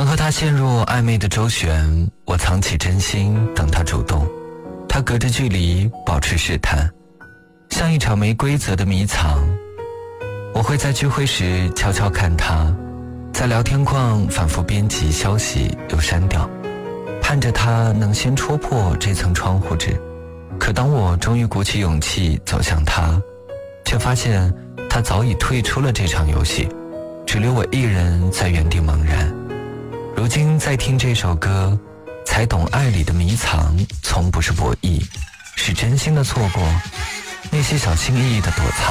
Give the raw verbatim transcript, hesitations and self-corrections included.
曾和他陷入暧昧的周旋，我藏起真心等他主动，他隔着距离保持试探，像一场没规则的迷藏。我会在聚会时悄悄看他，在聊天框反复编辑消息又删掉，盼着他能先戳破这层窗户纸。可当我终于鼓起勇气走向他，却发现他早已退出了这场游戏，只留我一人在原地茫然。如今再听这首歌，才懂爱里的迷藏从不是博弈，是真心的错过，那些小心翼翼的躲藏，